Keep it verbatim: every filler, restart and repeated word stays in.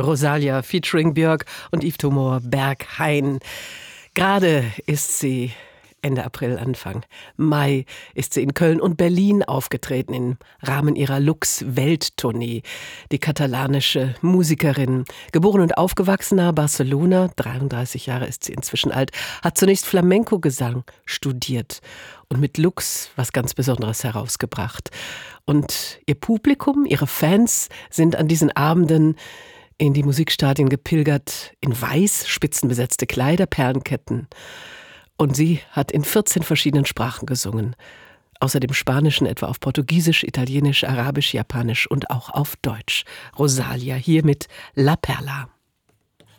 Rosalia featuring Björk und Yves Tumor Berghain. Gerade ist sie Ende April, Anfang Mai ist sie in Köln und Berlin aufgetreten im Rahmen ihrer Lux-Welttournee. Die katalanische Musikerin, geboren und aufgewachsen nahe Barcelona, dreiunddreißig Jahre ist sie inzwischen alt, hat zunächst Flamenco-Gesang studiert und mit Lux was ganz Besonderes herausgebracht. Und ihr Publikum, ihre Fans sind an diesen Abenden in die Musikstadien gepilgert, in weiß, spitzenbesetzte Kleider, Perlenketten. Und sie hat in vierzehn verschiedenen Sprachen gesungen. Außer dem Spanischen etwa auf Portugiesisch, Italienisch, Arabisch, Japanisch und auch auf Deutsch. Rosalia hier mit La Perla.